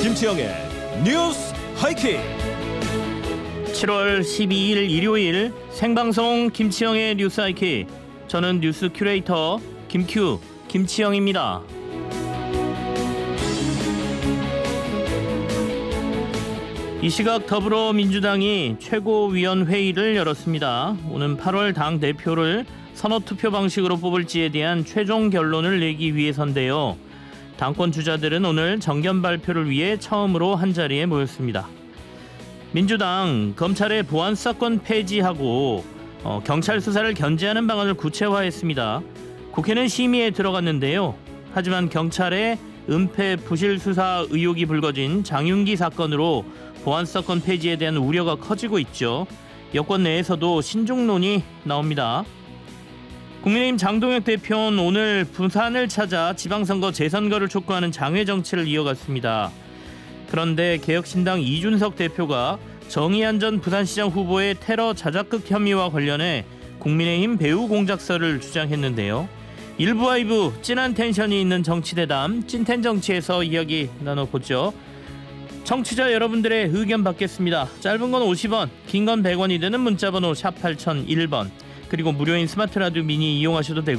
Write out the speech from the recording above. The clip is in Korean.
김치영의 뉴스 하이킥. 7월 12일 일요일 생방송 김치영의 뉴스 하이킥. 저는 뉴스 큐레이터 김치영입니다. 이 시각 더불어민주당이 최고위원회의를 열었습니다. 오는 8월 당 대표를 선거투표 방식으로 뽑을지에 대한 최종 결론을 내기 위해서인데요. 당권 주자들은 오늘 정견 발표를 위해 처음으로 한자리에 모였습니다. 민주당 검찰의 보안수사권 폐지하고 경찰 수사를 견제하는 방안을 구체화했습니다. 국회는 심의에 들어갔는데요. 하지만 경찰의 은폐 부실 수사 의혹이 불거진 장윤기 사건으로 보안수사권 폐지에 대한 우려가 커지고 있죠. 여권 내에서도 신중론이 나옵니다. 국민의힘 장동혁 대표는 오늘 부산을 찾아 지방선거 재선거를 촉구하는 장외 정치를 이어갔습니다. 그런데 개혁신당 이준석 대표가 정의안 전 부산시장 후보의 테러 자작극 혐의와 관련해 국민의힘 배후 공작설을 주장했는데요. 일부 하이브 찐한 텐션이 있는 정치대담 찐텐정치에서 이야기 나눠보죠. 청취자 여러분들의 의견 받겠습니다. 짧은 건 50원, 긴 건 100원이 되는 문자번호 샵 8001번, 그리고 무료인 스마트 라디오 미니 이용하셔도 되고